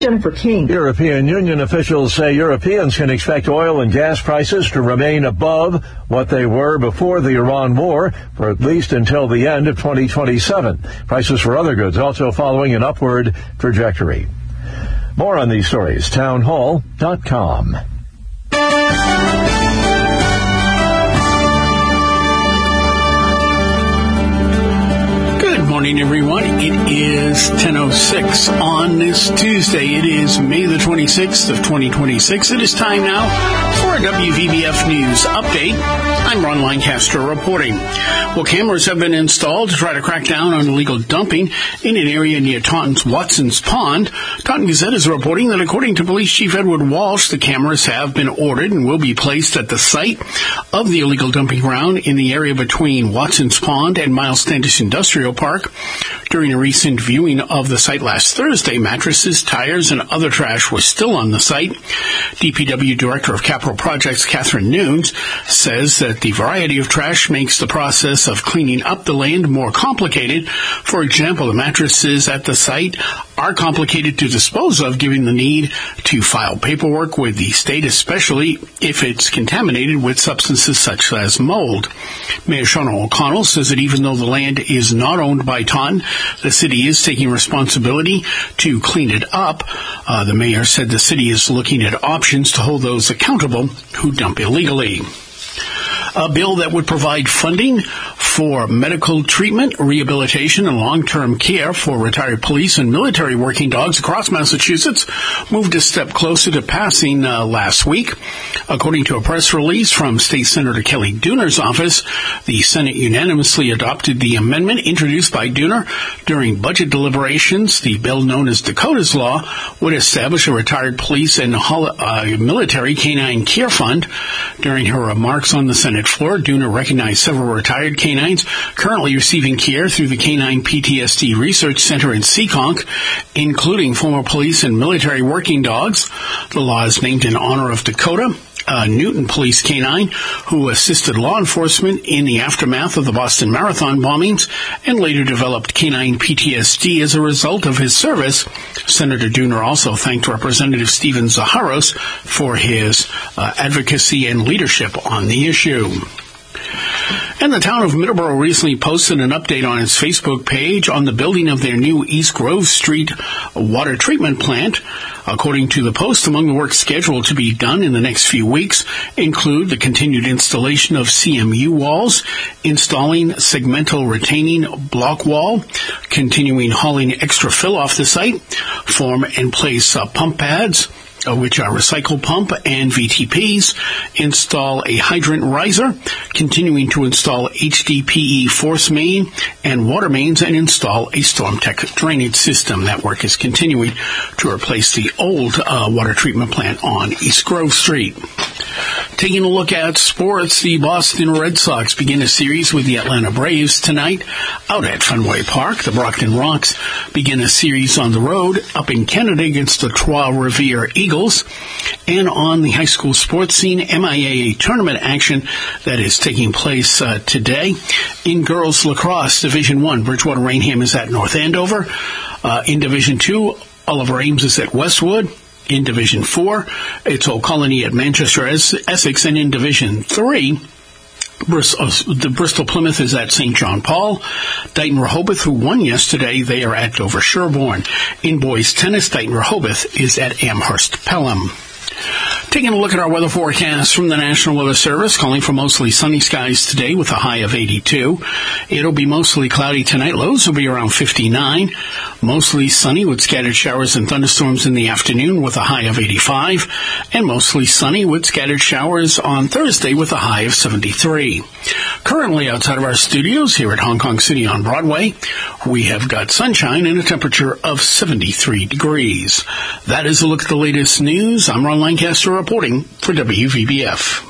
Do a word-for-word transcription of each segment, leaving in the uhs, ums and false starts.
Jennifer King. European Union officials say Europeans can expect oil and gas prices to remain above what they were before the Iran war for at least until the end of twenty twenty-seven. Prices for other goods also following an upward trajectory. More on these stories, townhall dot com. Good morning, everyone. It is ten oh six on this Tuesday. It is May the twenty-sixth of twenty twenty-six. It is time now for a W V B F News update. I'm Ron Lancaster reporting. Well, cameras have been installed to try to crack down on illegal dumping in an area near Taunton's Watson's Pond. Taunton Gazette is reporting that according to Police Chief Edward Walsh, the cameras have been ordered and will be placed at the site of the illegal dumping ground in the area between Watson's Pond and Miles Standish Industrial Park. During a recent viewing of the site last Thursday, mattresses, tires, and other trash was still on the site. D P W Director of Capital Projects, Catherine Nunes, says that the variety of trash makes the process of cleaning up the land more complicated. For example, the mattresses at the site are complicated to dispose of, given the need to file paperwork with the state, especially if it's contaminated with substances such as mold. Mayor Shawna O'Connell says that even though the land is not owned by Taunton, the city is taking responsibility to clean it up. Uh, the mayor said the city is looking at options to hold those accountable who dump illegally. A bill that would provide funding for medical treatment, rehabilitation, and long-term care for retired police and military working dogs across Massachusetts moved a step closer to passing uh, last week. According to a press release from State Senator Kelly Dooner's office, the Senate unanimously adopted the amendment introduced by Dooner during budget deliberations. The bill, known as Dakota's Law, would establish a retired police and uh, military canine care fund. During her remarks on the Senate floor, Dooner recognized several retired canines currently receiving care through the Canine P T S D Research Center in Seekonk, including former police and military working dogs. The law is named in honor of Dakota, a Newton police canine who assisted law enforcement in the aftermath of the Boston Marathon bombings and later developed canine P T S D as a result of his service. Senator Dooner also thanked Representative Stephen Zaharos for his uh, advocacy and leadership on the issue. And the town of Middleborough recently posted an update on its Facebook page on the building of their new East Grove Street water treatment plant. According to the post, among the work scheduled to be done in the next few weeks include the continued installation of C M U walls, installing segmental retaining block wall, continuing hauling extra fill off the site, form and place uh, pump pads, Uh, which are recycle pump and V T Ps, install a hydrant riser, continuing to install H D P E force main and water mains, and install a storm tech drainage system. That work is continuing to replace the old uh, water treatment plant on East Grove Street. Taking a look at sports, the Boston Red Sox begin a series with the Atlanta Braves tonight out at Fenway Park. The Brockton Rocks begin a series on the road up in Canada against the Trois-Rivières Eagles. And on the high school sports scene, M I A A tournament action that is taking place uh, today. In girls lacrosse, Division One, Bridgewater Rainham is at North Andover. Uh, in Division Two, Oliver Ames is at Westwood. In Division Four, it's Old Colony at Manchester Essex. And in Division Three, Bristol, the Bristol Plymouth is at Saint John Paul. Dighton Rehoboth, who won yesterday, they are at Dover Sherborne. In boys tennis, Dighton Rehoboth is at Amherst Pelham. Taking a look at our weather forecast from the National Weather Service, calling for mostly sunny skies today with a high of eighty-two. It'll be mostly cloudy tonight. Lows will be around fifty-nine. Mostly sunny with scattered showers and thunderstorms in the afternoon with a high of eighty-five. And mostly sunny with scattered showers on Thursday with a high of seventy-three. Currently outside of our studios here at Hong Kong City on Broadway, we have got sunshine and a temperature of seventy-three degrees. That is a look at the latest news. I'm Ron Lancaster reporting for W V B F.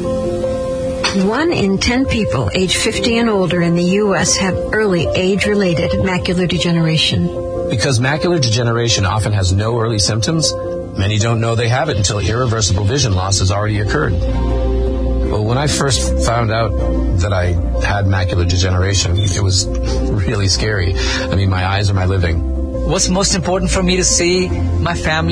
One in ten people age fifty and older in the U S have early age-related macular degeneration. Because macular degeneration often has no early symptoms, many don't know they have it until irreversible vision loss has already occurred. Well, when I first found out that I had macular degeneration, it was really scary. I mean, my eyes are my living. what's most important for me to see my family